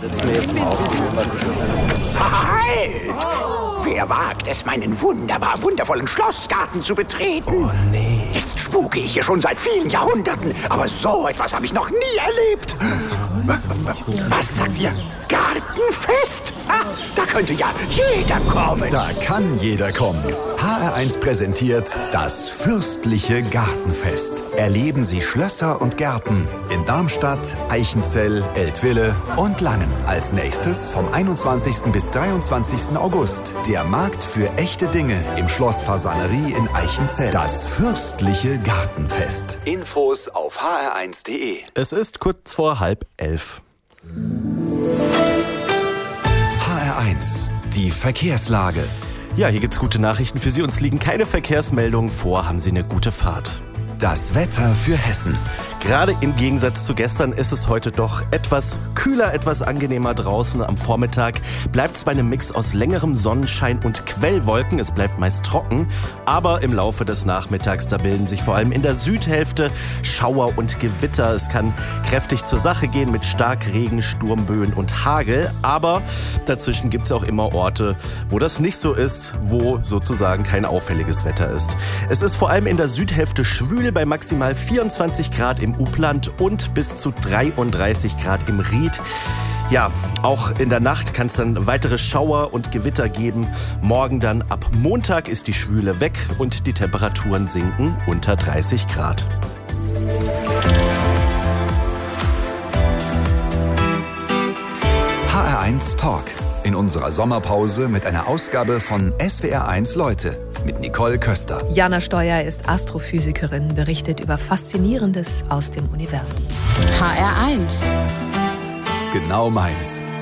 Halt! Wer wagt es, meinen wundervollen Schlossgarten zu betreten? Oh, nee. Jetzt spuke ich hier schon seit vielen Jahrhunderten, aber so etwas habe ich noch nie erlebt. Was sagt ihr? Gartenfest? Da könnte ja jeder kommen. Da kann jeder kommen. HR1 präsentiert das fürstliche Gartenfest. Erleben Sie Schlösser und Gärten in Darmstadt, Eichenzell, Eltville und Langen. Als nächstes vom 21. bis 23. August der Markt für echte Dinge im Schloss Fasanerie in Eichenzell. Das fürstliche Gartenfest. Infos auf hr1.de. Es ist kurz vor 10:30. HR1, die Verkehrslage. Ja, hier gibt's gute Nachrichten für Sie. Uns liegen keine Verkehrsmeldungen vor. Haben Sie eine gute Fahrt. Das Wetter für Hessen. Gerade im Gegensatz zu gestern ist es heute doch etwas kühler, etwas angenehmer draußen. Am Vormittag bleibt es bei einem Mix aus längerem Sonnenschein und Quellwolken. Es bleibt meist trocken, aber im Laufe des Nachmittags, da bilden sich vor allem in der Südhälfte Schauer und Gewitter. Es kann kräftig zur Sache gehen mit Starkregen, Sturmböen und Hagel. Aber dazwischen gibt es auch immer Orte, wo das nicht so ist, wo sozusagen kein auffälliges Wetter ist. Es ist vor allem in der Südhälfte schwül bei maximal 24 Grad im Upland und bis zu 33 Grad im Ried. Ja, auch in der Nacht kann es dann weitere Schauer und Gewitter geben. Morgen dann ab Montag ist die Schwüle weg und die Temperaturen sinken unter 30 Grad. HR1 Talk. In unserer Sommerpause mit einer Ausgabe von SWR1 Leute mit Nicole Köster. Jana Steuer ist Astrophysikerin, berichtet über Faszinierendes aus dem Universum. HR1. Genau meins.